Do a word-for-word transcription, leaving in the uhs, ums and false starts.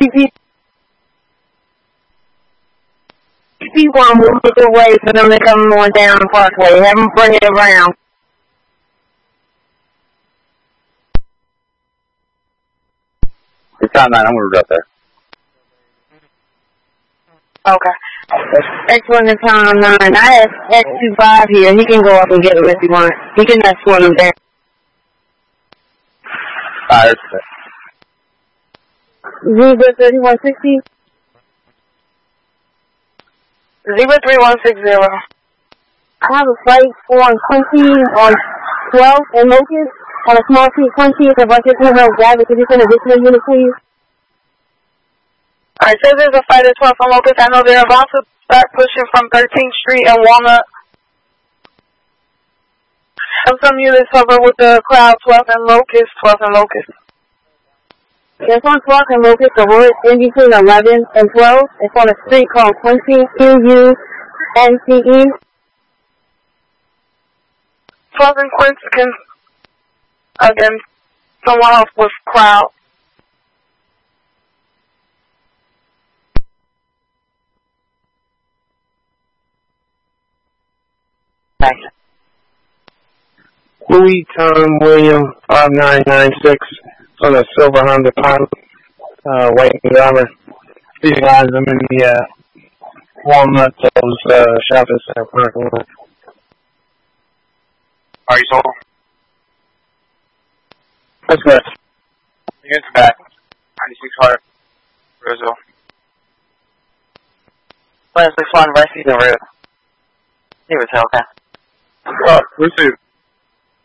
People are moving away for them to come on down Parkway. Have them bring it around. It's not nine. I'm going to drop there. Okay. X one is time nine. I have X two five here. He can go up and get it if he wants. He can escort him there. Alright. Zebra thirty-one sixty. Zebra three one six zero. I have a flight for Quincy on twelve and Locust on a small T twenty. If I could come help drive it, could you send additional unit, please? Alright, so there's a fighter twelve from Locust. I know they're about to start pushing from thirteenth Street and Walnut. Have some units cover with the crowd twelve and Locust, twelve and Locust. There's one twelve and Locust, the word in between eleven and twelve. It's on a street called Quincy, Q U N C E. twelve and Quincy can, again, someone else with crowd. Louis Tom William five nine nine six on a silver Honda Pilot, uh, white and armor. These guys, I'm in the uh, Walnut Hills uh, shopping center parking lot. Are you sold? That's good. Units back. ninety-six hundred. Rizzo. Wednesday, flying right seat in route. He was okay. Oh, received.